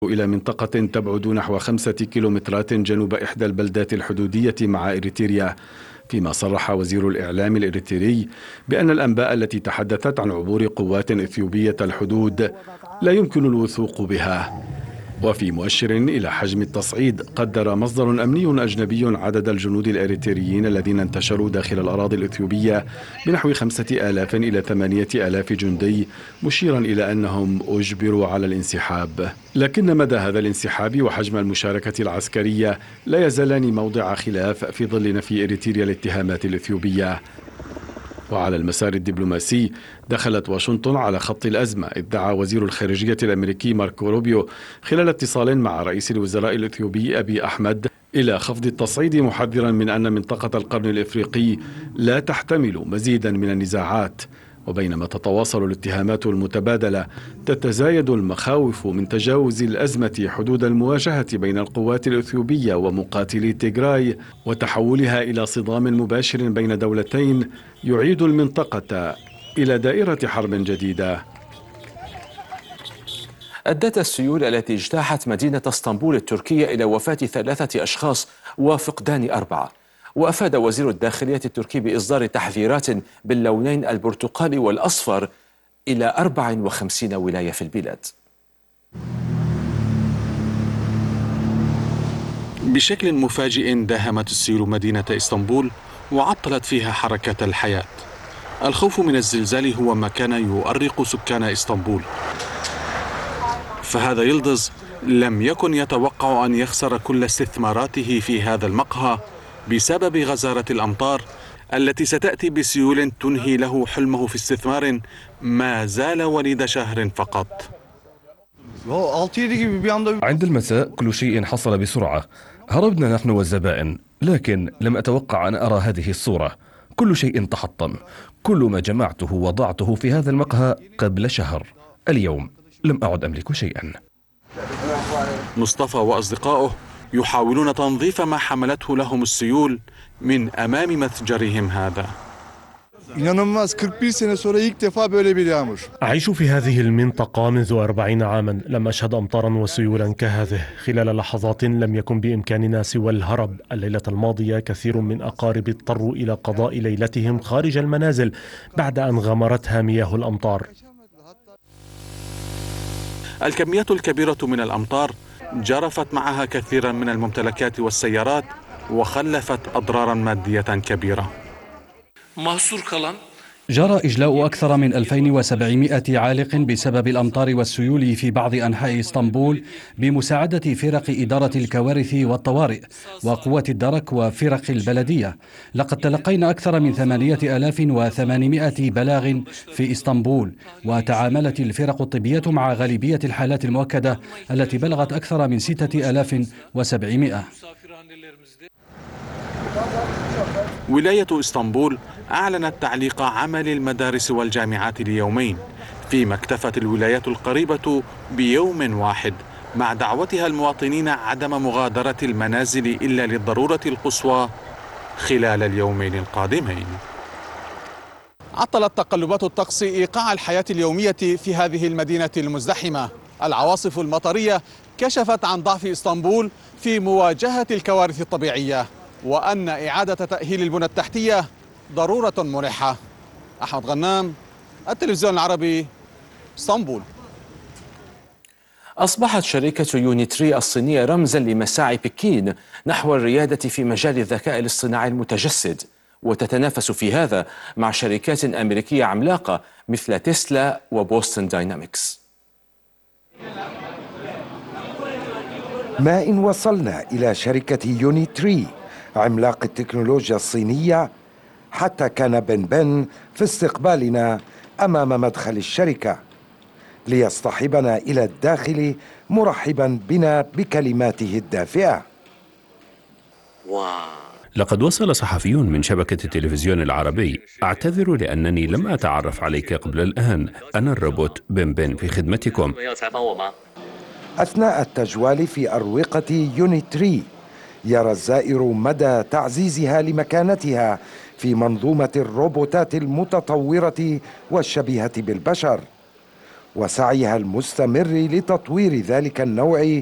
إلى منطقة تبعد نحو 5 كيلومترات جنوب إحدى البلدات الحدودية مع إريتريا، فيما صرح وزير الإعلام الإريتري بأن الأنباء التي تحدثت عن عبور قوات إثيوبية الحدود لا يمكن الوثوق بها. وفي مؤشر إلى حجم التصعيد، قدر مصدر أمني أجنبي عدد الجنود الإريتريين الذين انتشروا داخل الأراضي الإثيوبية بنحو 5000 إلى 8000 جندي، مشيرا إلى أنهم أجبروا على الانسحاب. لكن مدى هذا الانسحاب وحجم المشاركة العسكرية لا يزالان موضع خلاف في ظل نفي إريتريا الاتهامات الإثيوبية. وعلى المسار الدبلوماسي، دخلت واشنطن على خط الأزمة، إذ دعا وزير الخارجية الأمريكي ماركو روبيو خلال اتصال مع رئيس الوزراء الإثيوبي أبي أحمد إلى خفض التصعيد، محذرا من أن منطقة القرن الإفريقي لا تحتمل مزيدا من النزاعات. وبينما تتواصل الاتهامات المتبادلة، تتزايد المخاوف من تجاوز الأزمة حدود المواجهة بين القوات الإثيوبية ومقاتلي تيغراي وتحولها إلى صدام مباشر بين دولتين يعيد المنطقة إلى دائرة حرب جديدة. أدت السيول التي اجتاحت مدينة اسطنبول التركية إلى وفاة 3 أشخاص وفقدان 4. وأفاد وزير الداخلية التركي بإصدار تحذيرات باللونين البرتقالي والأصفر إلى 54 ولاية في البلاد. بشكل مفاجئ داهمت السيول مدينة اسطنبول وعطلت فيها حركة الحياة. الخوف من الزلزال هو ما كان يؤرق سكان اسطنبول، فهذا يلدز لم يكن يتوقع أن يخسر كل استثماراته في هذا المقهى بسبب غزارة الأمطار التي ستأتي بسيول تنهي له حلمه في استثمار ما زال وليد شهر فقط. عند المساء كل شيء حصل بسرعة، هربنا نحن والزبائن، لكن لم أتوقع أن أرى هذه الصورة. كل شيء تحطم، كل ما جمعته وضعته في هذا المقهى قبل شهر، اليوم لم أعد أملك شيئا. مصطفى وأصدقائه يحاولون تنظيف ما حملته لهم السيول من أمام متجرهم هذا. أعيش في هذه المنطقة منذ 40 عاما، لم أشهد أمطارا وسيولا كهذه. خلال لحظات لم يكن بإمكاننا سوى الهرب. الليلة الماضية كثير من أقاربي اضطروا إلى قضاء ليلتهم خارج المنازل بعد أن غمرتها مياه الأمطار. الكميات الكبيرة من الأمطار جرفت معها كثيرا من الممتلكات والسيارات وخلفت أضرارا مادية كبيرة. جرى إجلاء أكثر من 2700 عالق بسبب الأمطار والسيول في بعض أنحاء اسطنبول بمساعدة فرق إدارة الكوارث والطوارئ وقوات الدرك وفرق البلدية. لقد تلقينا أكثر من 8800 بلاغ في اسطنبول، وتعاملت الفرق الطبية مع غالبية الحالات المؤكدة التي بلغت أكثر من 6700. ولاية اسطنبول أعلنت تعليق عمل المدارس والجامعات ليومين، فيما اكتفت الولايات القريبة بيوم واحد، مع دعوتها المواطنين عدم مغادرة المنازل إلا للضرورة القصوى خلال اليومين القادمين. عطلت تقلبات الطقس إيقاع الحياة اليومية في هذه المدينة المزدحمة. العواصف المطرية كشفت عن ضعف اسطنبول في مواجهة الكوارث الطبيعية، وأن إعادة تأهيل البنى التحتية ضرورة ملحة. أحمد غنام، التلفزيون العربي، اسطنبول. أصبحت شركة يونيتري الصينية رمزا لمساعي بكين نحو الريادة في مجال الذكاء الاصطناعي المتجسد، وتتنافس في هذا مع شركات أمريكية عملاقة مثل تسلا وبوستون داينامكس. ما إن وصلنا إلى شركة يونيتري عملاق التكنولوجيا الصينية، حتى كان بن في استقبالنا أمام مدخل الشركة ليصطحبنا إلى الداخل، مرحبا بنا بكلماته الدافئة. لقد وصل صحفي من شبكة التلفزيون العربي. أعتذر لأنني لم أتعرف عليك قبل الآن. أنا الروبوت بن في خدمتكم. أثناء التجوال في أروقة يونيتري، يرى الزائر مدى تعزيزها لمكانتها في منظومة الروبوتات المتطورة والشبيهة بالبشر. وسعيها المستمر لتطوير ذلك النوع